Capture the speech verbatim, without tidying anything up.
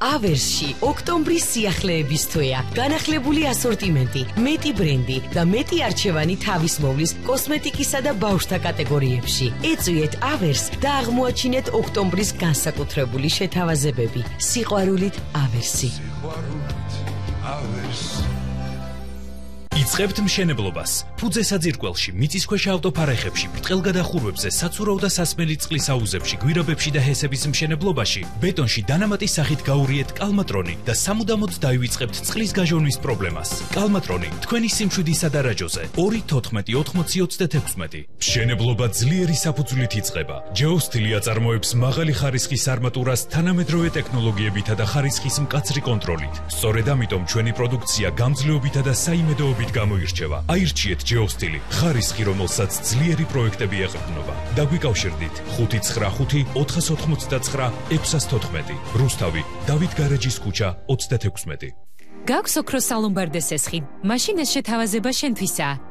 ავერსში ოქტომბრის სიახლეების თვეა. განახლებული ასორტიმენტი, მეტი ბრენდი და მეტი არჩევანი თავის მოვლის კოსმეტიკისა და ბავშვთა კატეგორიებში. ეწვიეთ ავერს და აღმოაჩინეთ ოქტომბრის განსაკუთრებული შეთავაზებები. სიყვარულით ავერსი. იწყებთ მშენებლობას. ფუძე საძირკველში, მიწისქვეშა ავტოფარეხებში, ბრტყელგადახურვებზე, საცურავ და სასმელი წყლის აუზებში, გვირაბებში და ჰესების მშენებლობაში, ბეტონში დანამატის სახით გაურიეთ კალმატრონი და სამუდამოდ დაივიწყებთ წყლის გაჟონვის პრობლემას. კალმატრონი თქვენი სიმშვიდისა და რაჯოზე. ორი თოთხმეტი ოთხმოცი ოცდაათი. მშენებლობა ძლიერი საფუძვლით იწყება. ჯეოსტილი აწარმოებს მაღალი ხარისხის არმატურას თანამედროვე ტექნოლოგიებითა და ხარისხის მკაცრი კონტროლით. სწორედ ამიტომ ჩვენი პროდუქცია გამძლეობითა და საიმედოობით გამოირჩევა. აირჩიეთ ჯეოსტილი, ხარისხი, რომელსაც ძლიერი პროექტები ეყრდნობა. დაგვიკავშირდით ხუთი ცხრა ხუთი ოთხას ოთხმოცდათსხრა ექვსას თოთხმეტი. რუსთავი, დავით გარეჯის ქუჩა ოცდათექვსმეტი. გაქვს ოქროს სალომბარდე სესხი. მაშინ ეს შეთავაზება შენთვისაა.